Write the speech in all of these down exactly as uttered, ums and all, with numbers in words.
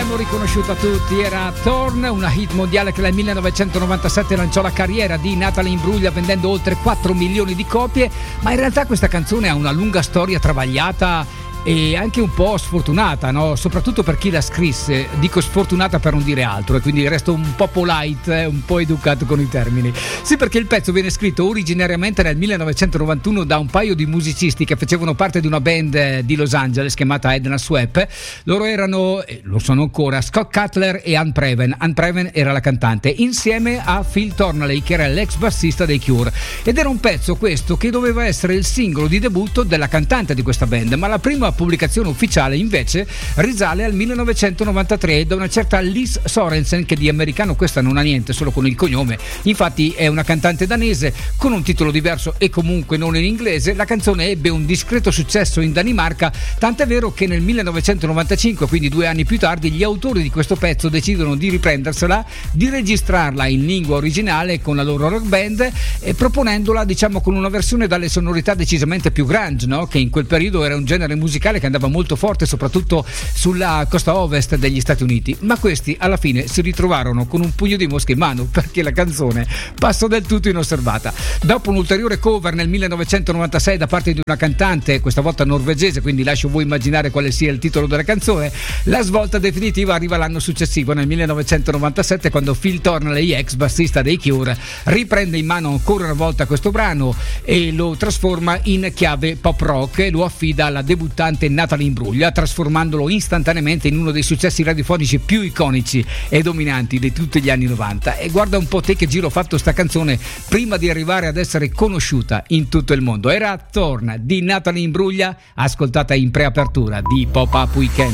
l'abbiamo riconosciuta tutti, era Torn, una hit mondiale che nel millenovecentonovantasette lanciò la carriera di Natalie Imbruglia vendendo oltre quattro milioni di copie, ma in realtà questa canzone ha una lunga storia travagliata e anche un po' sfortunata, no? Soprattutto per chi la scrisse. Dico sfortunata per non dire altro, e quindi resto un po' polite, un po' educato con i termini. Sì, perché il pezzo viene scritto originariamente nel millenovecentonovantuno da un paio di musicisti che facevano parte di una band di Los Angeles chiamata Edna Swap. Loro erano, e lo sono ancora, Scott Cutler e Ann Preven. Ann Preven era la cantante, insieme a Phil Thornley, che era l'ex bassista dei Cure, ed era un pezzo questo che doveva essere il singolo di debutto della cantante di questa band, ma la prima pubblicazione ufficiale invece risale al millenovecentonovantatré da una certa Liz Sorensen, che di americano questa non ha niente, solo con il cognome. Infatti è una cantante danese con un titolo diverso e comunque non in inglese. La canzone ebbe un discreto successo in Danimarca, tant'è vero che nel millenovecentonovantacinque, quindi due anni più tardi, gli autori di questo pezzo decidono di riprendersela, di registrarla in lingua originale con la loro rock band, e proponendola diciamo con una versione dalle sonorità decisamente più grunge, no? Che in quel periodo era un genere musicale che andava molto forte soprattutto sulla costa ovest degli Stati Uniti. Ma questi alla fine si ritrovarono con un pugno di mosche in mano, perché la canzone passò del tutto inosservata. Dopo un'ulteriore cover nel millenovecentonovantasei da parte di una cantante, questa volta norvegese, quindi lascio voi immaginare quale sia il titolo della canzone, la svolta definitiva arriva l'anno successivo, nel millenovecentonovantasette, quando Phil Thornley, ex bassista dei Cure, riprende in mano ancora una volta questo brano e lo trasforma in chiave pop rock e lo affida alla debuttante Natalie Imbruglia, trasformandolo istantaneamente in uno dei successi radiofonici più iconici e dominanti di tutti gli anni novanta. E guarda un po' te che giro ho fatto sta canzone prima di arrivare ad essere conosciuta in tutto il mondo. Era Torn di Natalie Imbruglia, ascoltata in preapertura di Pop Up Weekend.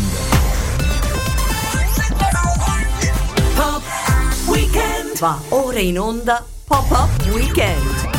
Pop Weekend va ora in onda Pop Up Weekend.